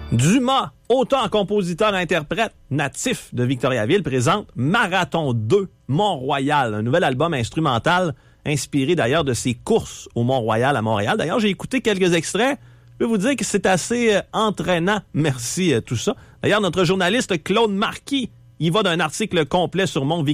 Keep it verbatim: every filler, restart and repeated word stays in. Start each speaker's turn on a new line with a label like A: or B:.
A: Dumas, auteur, compositeur, interprète natif de Victoriaville, présente Marathon deux, Mont-Royal, un nouvel album instrumental inspiré d'ailleurs de ses courses au Mont-Royal à Montréal. D'ailleurs, j'ai écouté quelques extraits. Je peux vous dire que c'est assez euh, entraînant. Merci, euh, tout ça. D'ailleurs, notre journaliste Claude Marquis, il va d'un article complet sur Mont Victoria